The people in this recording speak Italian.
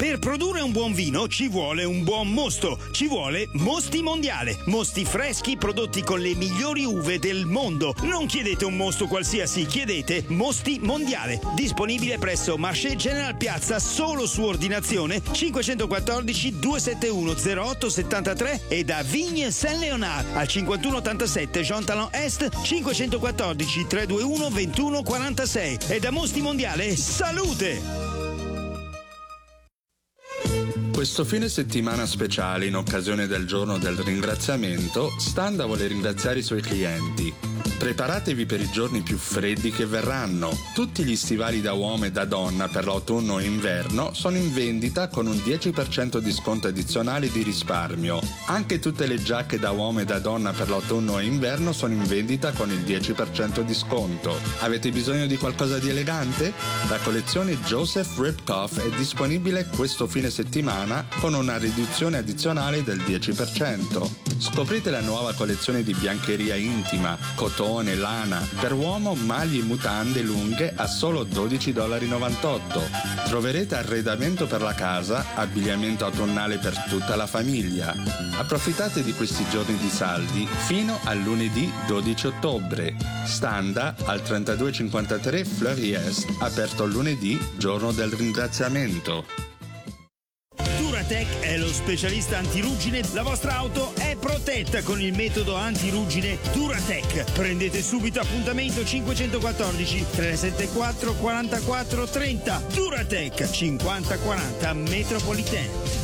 Per produrre un buon vino ci vuole un buon mosto, ci vuole Mosti Mondiale. Mosti freschi prodotti con le migliori uve del mondo. Non chiedete un mosto qualsiasi, chiedete Mosti Mondiale. Disponibile presso Marché General Piazza solo su ordinazione 514 271 0873 e da Vigne Saint-Léonard al 5187 Jean Talon Est 514 321 2146 e da Mosti Mondiale salute! Questo fine settimana speciale, in occasione del giorno del ringraziamento, Standa vuole ringraziare i suoi clienti. Preparatevi per i giorni più freddi che verranno. Tutti gli stivali da uomo e da donna per l'autunno e inverno sono in vendita con un 10% di sconto addizionale di risparmio. Anche tutte le giacche da uomo e da donna per l'autunno e inverno sono in vendita con il 10% di sconto. Avete bisogno di qualcosa di elegante? La collezione Joseph Ripkoff è disponibile questo fine settimana con una riduzione addizionale del 10%. Scoprite la nuova collezione di biancheria intima, cotone, lana, per uomo maglie e mutande lunghe a solo $12,98. Troverete arredamento per la casa, abbigliamento autunnale per tutta la famiglia. Approfittate di questi giorni di saldi fino al lunedì 12 ottobre. Standa al 3253 Fleury Est, aperto lunedì, giorno del ringraziamento. Duratec è lo specialista antiruggine, la vostra auto è protetta con il metodo antiruggine Duratec. Prendete subito appuntamento 514 374 44 30. Duratec 5040 Metropolitan.